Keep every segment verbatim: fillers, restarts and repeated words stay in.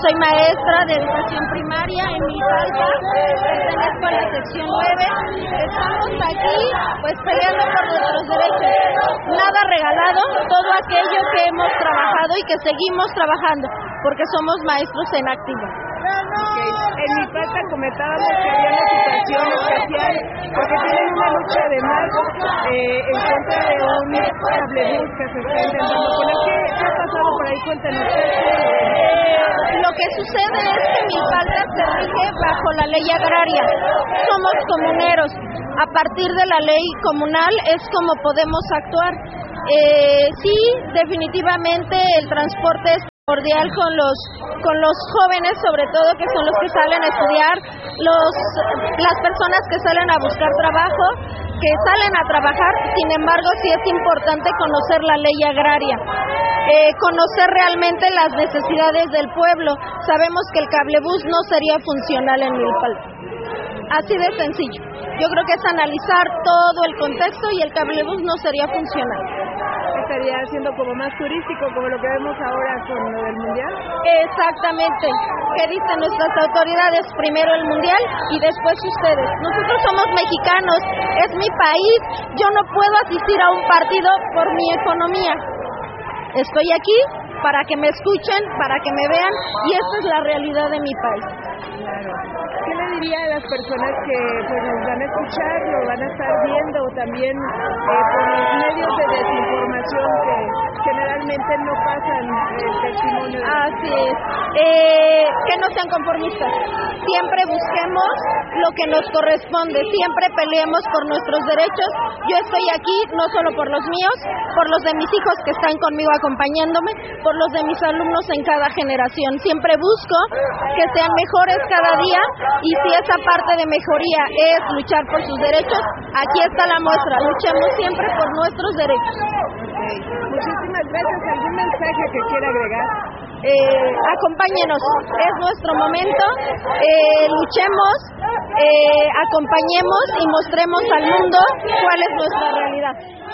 soy maestra de educación primaria en Milpalta, pertenezco a la sección nueve. Estamos aquí pues peleando por nuestros derechos. Nada regalado, todo aquello que hemos trabajado y que seguimos trabajando, porque somos maestros en activo. Okay. En Milpalta comentábamos que había una situación especial porque tienen una lucha además eh, en contra de un cablebús que se está intentando poner. ¿Qué, ¿Qué ha pasado por ahí? Cuéntenos. Eh, lo que sucede es que Milpalta se rige bajo la ley agraria. Somos comuneros. A partir de la ley comunal es como podemos actuar. Eh, sí, definitivamente el transporte es cordial con los con los jóvenes, sobre todo, que son los que salen a estudiar, los las personas que salen a buscar trabajo, que salen a trabajar. Sin embargo, sí es importante conocer la ley agraria, eh, conocer realmente las necesidades del pueblo. Sabemos que el cablebús no sería funcional en Milpalta. Así de sencillo. Yo creo que es analizar todo el contexto y el cablebús no sería funcional. Estaría siendo como más turístico, como lo que vemos ahora con lo del Mundial. Exactamente. ¿Qué dicen nuestras autoridades? Primero el Mundial y después ustedes. Nosotros somos mexicanos, es mi país. Yo no puedo asistir a un partido por mi economía. Estoy aquí para que me escuchen, para que me vean, y esta es la realidad de mi país. Claro. ¿Qué le diría a las personas que pues, nos van a escuchar, lo van a estar viendo, o también eh, por los medios de desinformación que generalmente no pasan el testimonio? De... Así es. Eh, que no sean conformistas. Siempre busquemos lo que nos corresponde, siempre peleemos por nuestros derechos. Yo estoy aquí no solo por los míos, por los de mis hijos que están conmigo acompañándome, por los de mis alumnos en cada generación. Siempre busco que sean mejores cada día, y si esa parte de mejoría es luchar por sus derechos, aquí está la muestra. Luchemos siempre por nuestros derechos. Okay. Muchísimas gracias. ¿Algún mensaje que quiera agregar? Eh, acompáñenos, es nuestro momento, eh, luchemos, eh, acompañemos y mostremos al mundo cuál es nuestra realidad.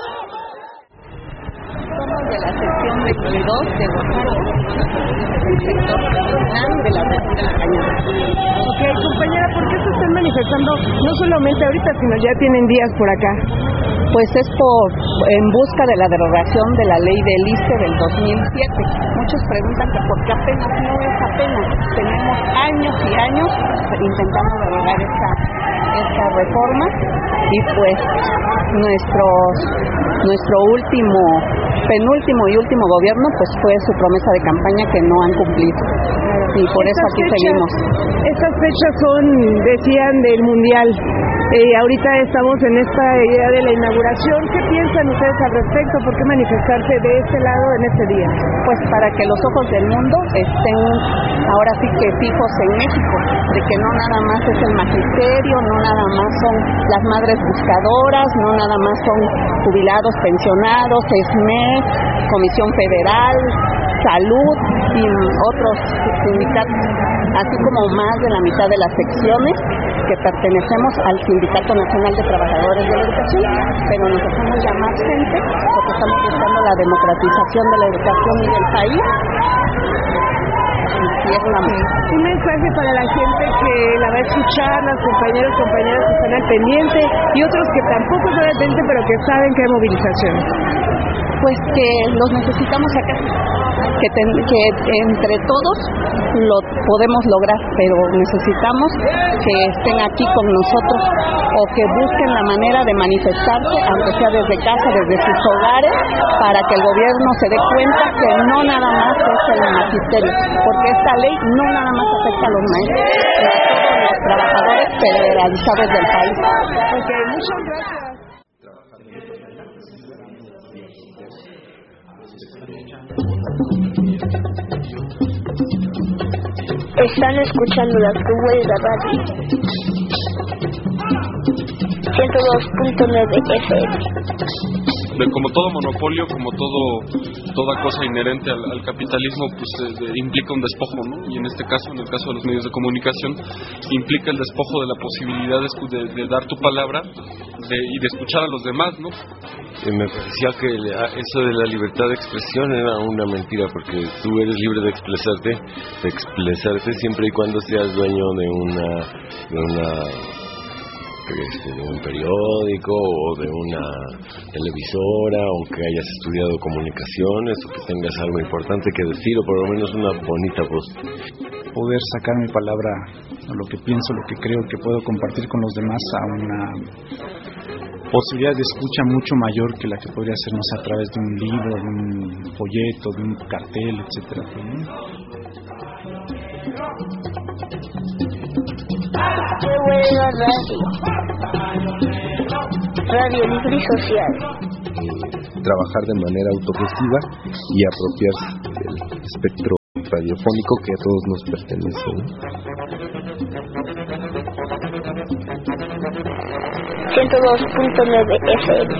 Somos de la sección veintidós de Oaxaca, del sector nacional de la región de la Cañada. Ok, compañera, ¿por qué se están manifestando no solamente ahorita, sino ya tienen días por acá? Pues es por en busca de la derogación de la ley del I S S S E del dos mil siete. Muchos preguntan que por qué apenas. No es apenas. Tenemos años y años intentando derogar esta, esta reforma, y pues nuestros, nuestro último, penúltimo y último gobierno pues fue su promesa de campaña que no han cumplido. Y por eso aquí fechas, seguimos. Estas fechas son, decían, del Mundial. Eh, ahorita estamos en esta idea de la inauguración. ¿Qué piensan ustedes al respecto? ¿Por qué manifestarse de este lado en este día? Pues para que los ojos del mundo estén ahora sí que fijos en México, de que no nada más es el magisterio, no nada más son las madres buscadoras, no nada más son jubilados, pensionados, S M E, Comisión Federal, Salud y otros sindicatos, así como más de la mitad de las secciones que pertenecemos al Sindicato Nacional de Trabajadores de la Educación, pero nos dejamos llamar gente porque estamos buscando la democratización de la educación y del país. Un mensaje para la gente que la va a escuchar, las compañeros y compañeras que están al pendiente, y otros que tampoco están al pendiente pero que saben que hay movilización. Pues que los necesitamos acá, que, ten, que entre todos lo podemos lograr, pero necesitamos que estén aquí con nosotros o que busquen la manera de manifestarse, aunque sea desde casa, desde sus hogares, para que el gobierno se dé cuenta que no nada más es el magisterio, porque esta ley no nada más afecta a los maestros, sino a todos los trabajadores federalizados del país. Ok, muchas gracias. Están escuchando las Cumbres de Radio ciento dos punto nueve F M. Como todo monopolio, como todo toda cosa inherente al, al capitalismo pues eh, de, implica un despojo, ¿no? Y en este caso, en el caso de los medios de comunicación, implica el despojo de la posibilidad de, de, de dar tu palabra de, y de escuchar a los demás, ¿no? Y me parecía que eso de la libertad de expresión era una mentira, porque tú eres libre de expresarte, de expresarte siempre y cuando seas dueño de una, de una de un periódico o de una televisora, o que hayas estudiado comunicaciones, o que tengas algo importante que decir, o por lo menos una bonita voz. Poder sacar mi palabra, lo que pienso, lo que creo, que puedo compartir con los demás a una posibilidad de escucha mucho mayor que la que podría hacernos a través de un libro, de un folleto, de un cartel, etcétera. Qué buena radio. Radio libre y social. Trabajar de manera autogestiva y apropiarse del espectro radiofónico que a todos nos pertenece, ¿no? ciento dos punto nueve F M.